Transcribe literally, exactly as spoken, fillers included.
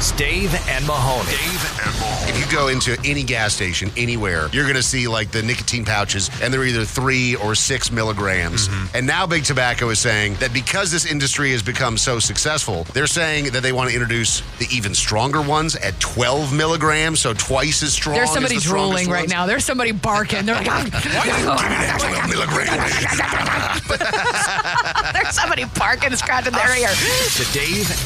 is Dave and Mahoney. Dave and Mahoney. If you go into any gas station anywhere, you're going to see like the nicotine pouches, and they're either three or six milligrams. Mm-hmm. And now Big Tobacco is saying that because this industry has become so successful, they're saying that they want to introduce the even stronger ones at twelve milligrams, so twice as strong. There's somebody as the drooling right ones. now. There's somebody barking. They're like, Give me that twelve milligrams. there's somebody barking, scratching their ear. The Dave